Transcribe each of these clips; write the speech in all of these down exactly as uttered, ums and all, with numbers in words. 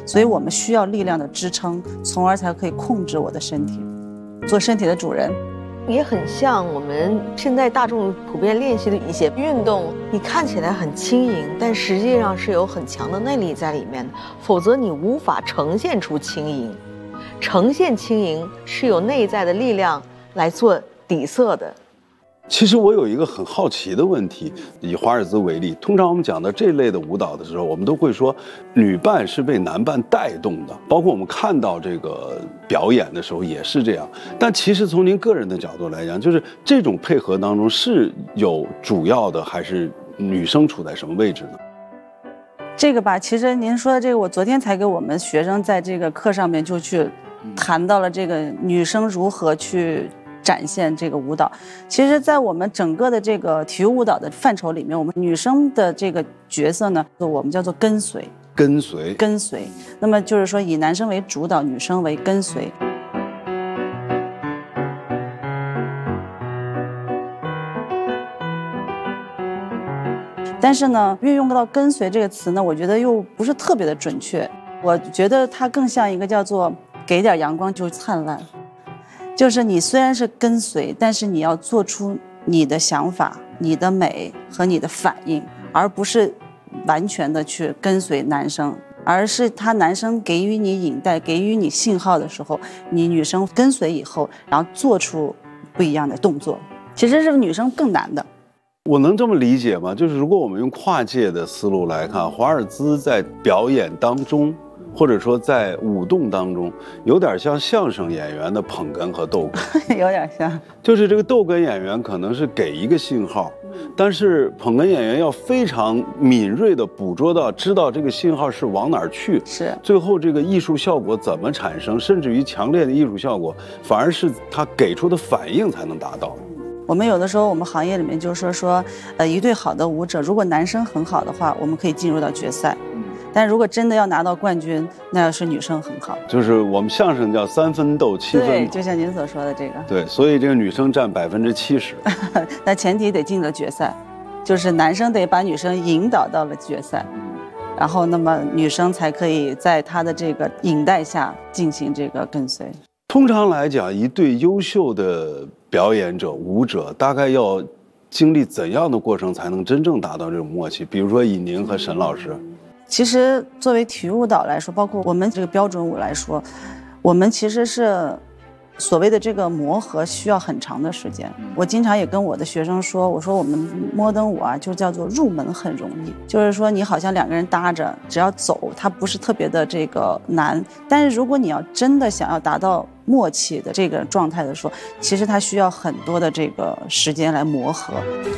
所以我们需要力量的支撑，从而才可以控制我的身体，做身体的主人。 也很像我们现在大众普遍练习的一些运动，你看起来很轻盈，但实际上是有很强的内力在里面的，否则你无法呈现出轻盈。呈现轻盈是有内在的力量来做底色的。 其实我有一个很好奇的问题，以华尔兹为例，通常我们讲到这类的舞蹈的时候，我们都会说女伴是被男伴带动的，包括我们看到这个表演的时候也是这样。但其实从您个人的角度来讲，就是这种配合当中是有主要的，还是女生处在什么位置呢？ 这个吧，其实您说的这个，我昨天才给我们学生在这个课上面就去谈到了这个女生如何去展现这个舞蹈。其实在我们整个的这个体育舞蹈的范畴里面，我们女生的这个角色呢，我们叫做跟随跟随跟随那么就是说以男生为主导，女生为跟随。但是呢，运用到跟随这个词呢，我觉得又不是特别的准确，我觉得它更像一个叫做给点阳光就灿烂。就是你虽然是跟随，但是你要做出你的想法、你的美和你的反应，而不是完全的去跟随男生，而是他男生给予你引带、给予你信号的时候，你女生跟随以后，然后做出不一样的动作。其实是女生更难的。 我能这么理解吗？就是如果我们用跨界的思路来看，华尔兹在表演当中，或者说在舞动当中，有点像相声演员的捧哏和逗哏。 有点像， 就是这个逗哏演员可能是给一个信号，但是捧哏演员要非常敏锐地捕捉到，知道这个信号是往哪儿去， 是最后这个艺术效果怎么产生，甚至于强烈的艺术效果，反而是他给出的反应才能达到。 我们有的时候，我们行业里面就是说说，呃，一对好的舞者，如果男生很好的话，我们可以进入到决赛。但如果真的要拿到冠军，那要是女生很好。 就是我们相声叫三分斗七分对，就像您所说的这个。 对，所以这个女生占百分之七十。 那前提得进了决赛，就是男生得把女生引导到了决赛，然后那么女生才可以在她的这个引带下进行这个跟随。 通常来讲，一对优秀的表演者、舞者，大概要经历怎样的过程才能真正达到这种默契？比如说以您和沈老师， 其实作为体育舞蹈来说，包括我们这个标准舞来说，我们其实是所谓的这个磨合需要很长的时间。我经常也跟我的学生说，我说我们摩登舞啊，就叫做入门很容易，就是说你好像两个人搭着，只要走，它不是特别的这个难。但是如果你要真的想要达到默契的这个状态的时候，其实它需要很多的这个时间来磨合。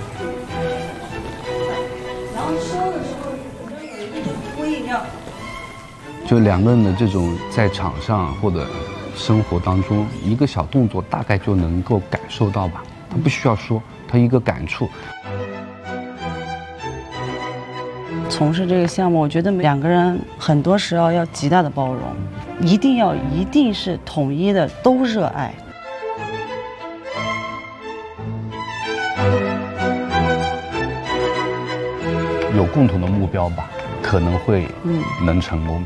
然后收的时候，你就有一个呼应要， 就两个人的这种在场上或者生活当中，一个小动作大概就能够感受到吧，他不需要说，他一个感触。 从事这个项目，我觉得两个人很多时候要极大的包容，一定要一定是统一的，都热爱。 有共同的目标吧，可能会能成功。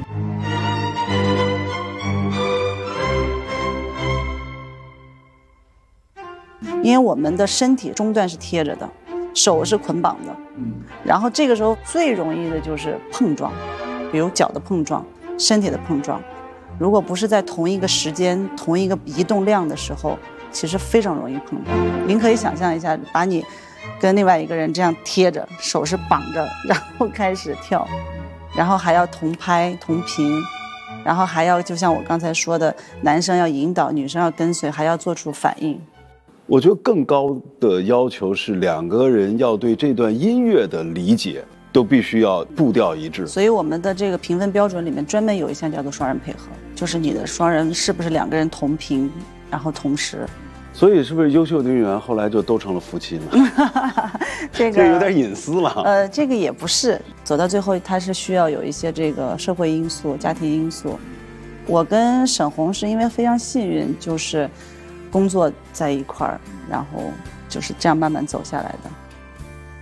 因为我们的身体中段是贴着的，手是捆绑的，然后这个时候最容易的就是碰撞，比如脚的碰撞、身体的碰撞。如果不是在同一个时间、同一个移动量的时候，其实非常容易碰撞。您可以想象一下，把你跟另外一个人这样贴着，手是绑着，然后开始跳，然后还要同拍同频，然后还要就像我刚才说的，男生要引导，女生要跟随，还要做出反应。 我觉得更高的要求是两个人要对这段音乐的理解都必须要步调一致。 所以我们的这个评分标准里面专门有一项叫做双人配合，就是你的双人是不是两个人同频，然后同时。 所以是不是优秀的运动员后来就都成了夫妻呢？ 这个这有点隐私了。 呃，这个也不是，走到最后它是需要有一些这个社会因素、家庭因素。我跟沈红是因为非常幸运，就是工作在一块儿，然后就是这样慢慢走下来的。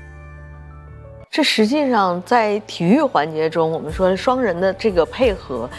这实际上在体育环节中，我们说双人的这个配合